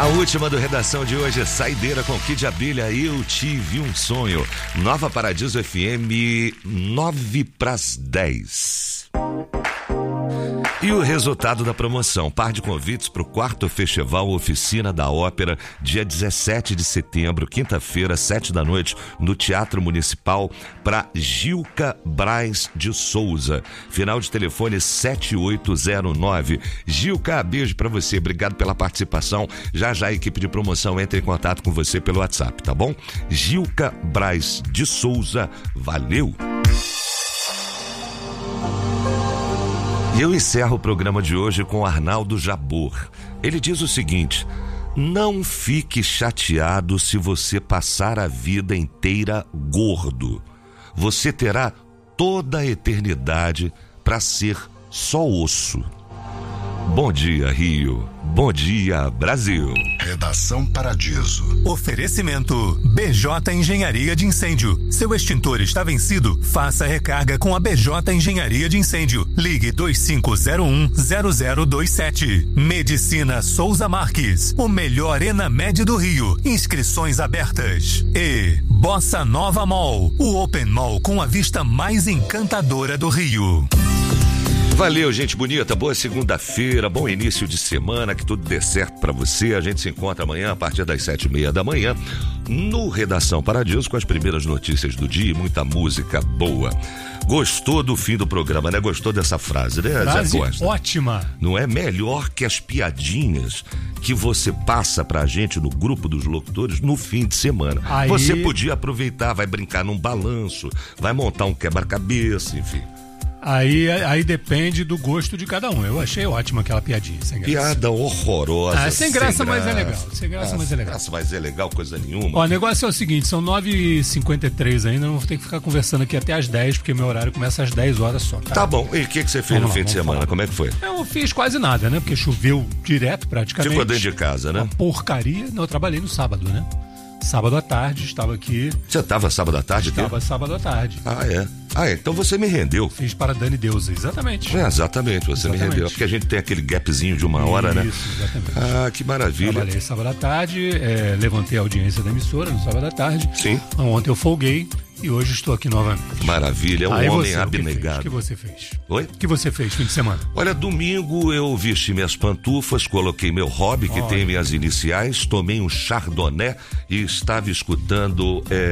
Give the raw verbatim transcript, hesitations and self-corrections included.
A última do Redação de hoje é Saideira com Kid Abelha, Eu Tive um Sonho. Nova Paradiso F M, nove pras dez. E o resultado da promoção: par de convites para o quarto Festival Oficina da Ópera, dia dezessete de setembro, quinta-feira, sete da noite, no Teatro Municipal, para Gilca Braz de Souza. Final de telefone sete oito zero nove. Gilca, beijo para você, obrigado pela participação. Já já a equipe de promoção entra em contato com você pelo WhatsApp, tá bom? Gilca Braz de Souza, valeu! E eu encerro o programa de hoje com Arnaldo Jabor. Ele diz o seguinte: não fique chateado se você passar a vida inteira gordo. Você terá toda a eternidade para ser só osso. Bom dia, Rio. Bom dia, Brasil. Redação Paradiso. Oferecimento B J Engenharia de Incêndio. Seu extintor está vencido? Faça recarga com a B J Engenharia de Incêndio. Ligue dois cinco zero um zero zero dois sete. Medicina Souza Marques. O melhor Enamed do Rio. Inscrições abertas. E Bossa Nova Mall. O Open Mall com a vista mais encantadora do Rio. Valeu, gente bonita, boa segunda-feira, bom início de semana, que tudo dê certo pra você. A gente se encontra amanhã a partir das sete e meia da manhã no Redação Paradiso com as primeiras notícias do dia e muita música boa. Gostou do fim do programa, né? Gostou dessa frase, né? Frase ótima. Não é melhor que as piadinhas que você passa pra gente no grupo dos locutores no fim de semana. Aí... Você podia aproveitar, vai brincar num balanço, vai montar um quebra-cabeça, enfim. Aí, aí depende do gosto de cada um. Eu achei ótima aquela piadinha, sem graça. Piada horrorosa. Ah, sem graça, sem mas graça. é legal. Sem graça, ah, mas é legal. Graça, mas é legal, coisa nenhuma. Ó, o negócio é o seguinte, são nove e cinquenta e três ainda, não vou ter que ficar conversando aqui até às dez, porque meu horário começa às dez horas só. Tá, tá bom. E o que, que você fez vamos no lá, fim de semana? Falar. Como é que foi? Eu fiz quase nada, né? Porque choveu direto, praticamente. Ficou dentro de casa, né? Uma porcaria. Não, eu trabalhei no sábado, né? Sábado à tarde, estava aqui. Você estava sábado à tarde? Estava sábado à tarde. Ah, é? Ah, é. Então você me rendeu. Fiz para Dani Deusa, exatamente. É, exatamente, você exatamente. me rendeu. Porque a gente tem aquele gapzinho de uma Isso, hora, né? Isso, exatamente. Ah, que maravilha. Trabalhei sábado à tarde, é, levantei a audiência da emissora no sábado à tarde. Sim. Ontem eu folguei. E hoje estou aqui novamente. Maravilha, é um Aí homem você, abnegado. O que você fez? Oi? O que você fez fim de semana? Olha, domingo eu vesti minhas pantufas, coloquei meu hobby, que Olha. tem minhas iniciais, tomei um chardonnay e estava escutando é,